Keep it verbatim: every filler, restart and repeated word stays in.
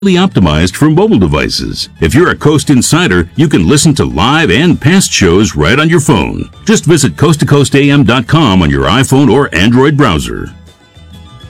optimized for mobile devices. If you're a Coast Insider, you can listen to live and past shows right on your phone. Just visit coast to coast a m dot com on your iPhone or Android browser.